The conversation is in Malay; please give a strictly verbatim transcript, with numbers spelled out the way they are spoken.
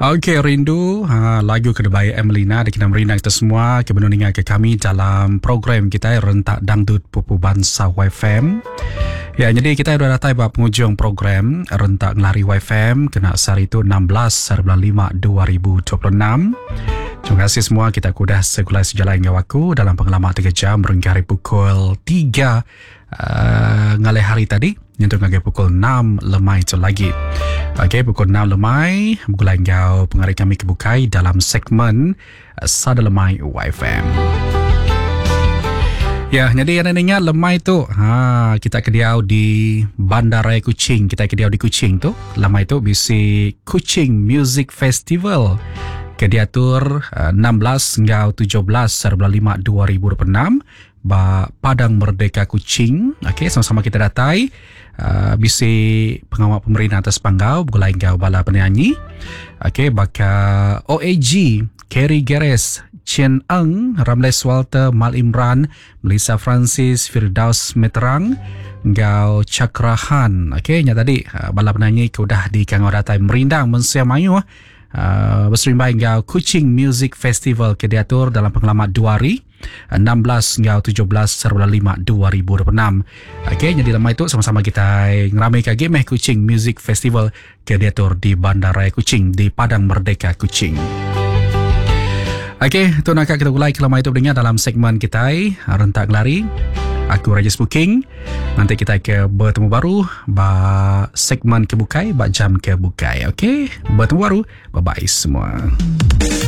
Okey, rindu ha, lagu kedebaya Emelina dan kita merindang kita semua ke mendengar ke kami dalam program kita Rentak Dangdut Pupu Bangsa Y F M. Ya, jadi kita dah datang pada penghujung program Rentak Ngelari Y F M kena hari itu enam belas bulan lima dua ribu dua puluh enam. Terima kasih semua, kita kudah segulai sejalan dengan waku dalam pengalaman tiga jam hingga hari pukul tiga uh, ngalai hari tadi untuk ngagai pukul enam lemai tu lagi. Okey, pukul enam lemai mulai ngau pengarik kami kebukai dalam segmen uh, Sada Lemai Y F M. Ya, jadi yang dengar lemai tu, ha, kita kediau di Bandaraya Kuching. Kita kediau di Kuching tu. Lemai tu bisi Kuching Music Festival. Kediatur uh, enam belas hingga tujuh belas bulan lima dua ribu dua puluh enam ba Padang Merdeka Kuching. Okey, sama-sama kita datai uh, bisi pengawal pemerintah atas panggau bergulai hingga bala penyanyi. Okey, baka O A G Kerry Geres, Chen Eng, Ramles Walter, Mal Imran, Melissa Francis, Firdaus Meterang, Ngau Cakrahan. Okey, nya tadi uh, bala penyanyi ke udah di kangau datai merindang mensia mayu uh, berserimbai ngau Kuching Music Festival ke diatur dalam pengalaman dua hari enam belas hingga tujuh belas bulan lima dua ribu dua puluh enam. Okey, jadi lama itu sama-sama kita ngeramai ke game Kuching Music Festival ke diatur di Bandaraya Kuching di Padang Merdeka Kuching. Okey, tu nak kita mulai kelama itu dengar dalam segmen kita Rentak Ngelari. Aku Raja Booking. Nanti kita ke bertemu baru ba segmen kebukai, ba jam kebukai. Okey, bertemu baru. Bye bye semua.